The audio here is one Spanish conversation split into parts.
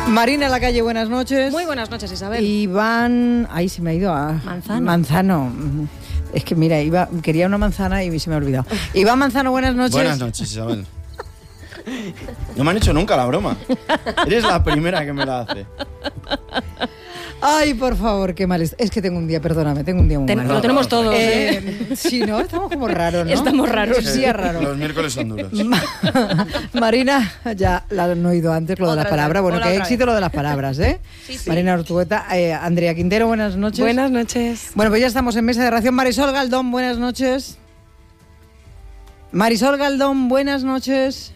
Marina Lacalle, buenas noches. Muy buenas noches, Isabel. Iván... Ahí se me ha ido a... Manzano. Es que mira, quería una manzana y se me ha olvidado. Iván Manzano, buenas noches. Buenas noches, Isabel. No me han hecho nunca la broma. Eres la primera que me la hace. Ay, por favor, qué mal. Es que tengo un día, perdóname, tengo un día muy malo. Lo tenemos todos. Sí, ¿no? Estamos como raros, ¿no? Estamos raros. Sí, es raro. Los miércoles son duros. Marina, ya la han oído antes, lo de las palabras. Bueno, qué éxito lo de las palabras, ¿eh? Sí. Marina Ortueta. Andrea Quintero, buenas noches. Buenas noches. Bueno, pues ya estamos en mesa de ración. Marisol Galdón, buenas noches. Marisol Galdón, buenas noches.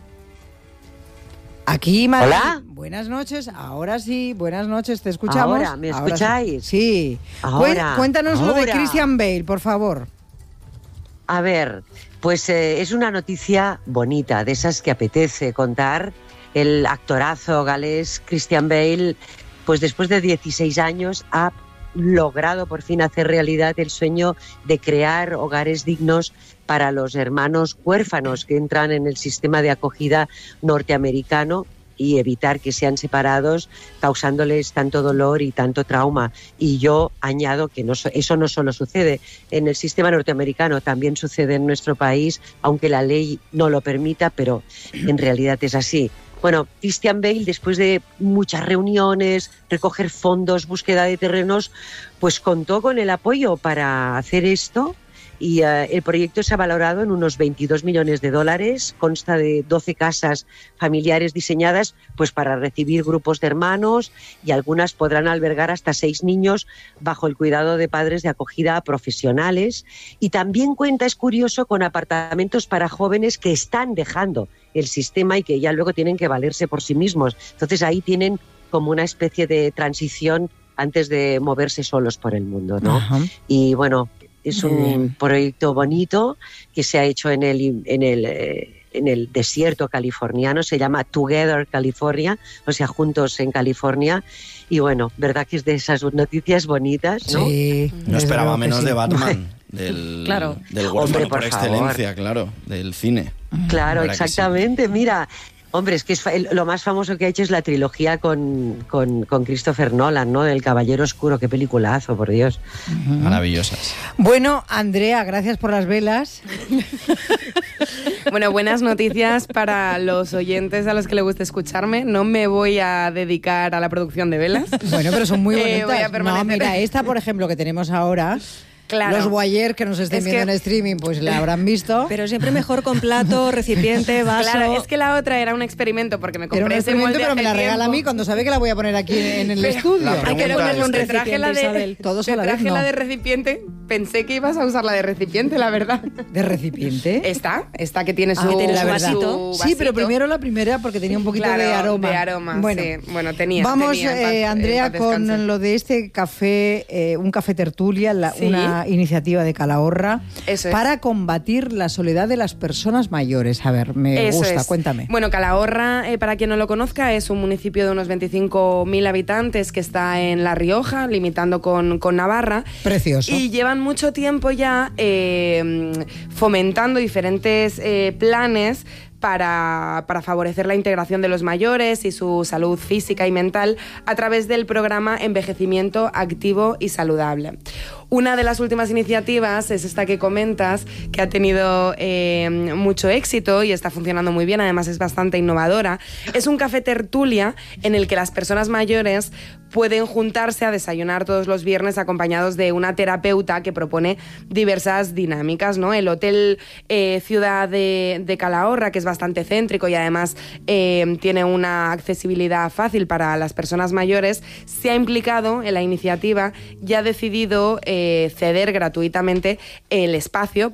Aquí, Marisol. Hola. Buenas noches, ahora sí, buenas noches, ¿te escuchamos? Ahora, ¿me escucháis? Sí. Ahora, Cuéntanos lo de ahora. Christian Bale, por favor. A ver, pues es una noticia bonita, de esas que apetece contar. El actorazo galés Christian Bale, pues después de 16 años ha logrado por fin hacer realidad el sueño de crear hogares dignos para los hermanos huérfanos que entran en el sistema de acogida norteamericano y evitar que sean separados, causándoles tanto dolor y tanto trauma. Y yo añado que eso no solo sucede en el sistema norteamericano, también sucede en nuestro país, aunque la ley no lo permita, pero en realidad es así. Bueno, Christian Bale, después de muchas reuniones, recoger fondos, búsqueda de terrenos, pues contó con el apoyo para hacer esto. Y el proyecto se ha valorado en unos 22 millones de dólares, consta de 12 casas familiares diseñadas pues para recibir grupos de hermanos y algunas podrán albergar hasta 6 niños bajo el cuidado de padres de acogida profesionales. Y también cuenta, es curioso, con apartamentos para jóvenes que están dejando el sistema y que ya luego tienen que valerse por sí mismos. Entonces ahí tienen como una especie de transición antes de moverse solos por el mundo, ¿no? Ajá. Y bueno, es un proyecto bonito que se ha hecho en el desierto californiano, se llama Together California, o sea, juntos en California. Y bueno, verdad que es de esas noticias bonitas, ¿no? Sí. No esperaba desde luego que menos sí. de Batman, del huérfano Hombre, por por excelencia, favor. claro, del cine. Claro, La verdad que sí. exactamente. Mira, hombre, es que lo más famoso que ha hecho es la trilogía con Christopher Nolan, ¿no? Del Caballero Oscuro. Qué peliculazo, por Dios. Maravillosas. Bueno, Andrea, gracias por las velas. Bueno, buenas noticias para los oyentes a los que les guste escucharme. No me voy a dedicar a la producción de velas. Bueno, pero son muy bonitas. Voy a permanecer. No, mira, esta, por ejemplo, que tenemos ahora... Claro. Los Boyer que nos estén Es viendo que- en streaming, pues la habrán visto. Pero siempre mejor con plato, recipiente, vaso. Claro, es que la otra era un experimento porque me Era compré un ese experimento, molde pero me hace la regala a mí tiempo. cuando sabe que la voy a poner aquí en el Pero- estudio. La Hay que pregunta ponerle un es- Te traje la recipiente, de, Isabel. Todos te a la vez, traje no. la de recipiente. Pensé que ibas a usar la de recipiente, la verdad. ¿De recipiente? Esta que tiene su, que tiene su vasito. Sí, pero primero la primera porque tenía un poquito Claro, de aroma. de aroma, Bueno, sí. Bueno, tenía. vamos, en paz- Andrea, en paz descanse. con lo de este café, un café tertulia, Sí. una iniciativa de Calahorra Eso es. para combatir la soledad de las personas mayores. A ver, me Eso gusta, es. cuéntame. Bueno, Calahorra, para quien no lo conozca, es un municipio de unos 25.000 habitantes que está en La Rioja, limitando con Navarra. Precioso. Y llevan mucho tiempo ya fomentando diferentes planes para favorecer la integración de los mayores y su salud física y mental a través del programa Envejecimiento Activo y Saludable. Una de las últimas iniciativas es esta que comentas, que ha tenido mucho éxito y está funcionando muy bien, además es bastante innovadora. Es un café tertulia en el que las personas mayores pueden juntarse a desayunar todos los viernes acompañados de una terapeuta que propone diversas dinámicas, ¿no? El Hotel Ciudad de Calahorra, que es bastante céntrico y además tiene una accesibilidad fácil para las personas mayores, se ha implicado en la iniciativa y ha decidido ceder gratuitamente el espacio